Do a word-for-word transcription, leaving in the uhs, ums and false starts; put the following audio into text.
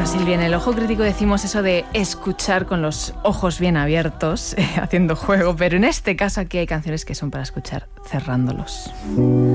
Bueno, Silvia, en el Ojo Crítico decimos eso de escuchar con los ojos bien abiertos, eh, haciendo juego, pero en este caso aquí hay canciones que son para escuchar cerrándolos.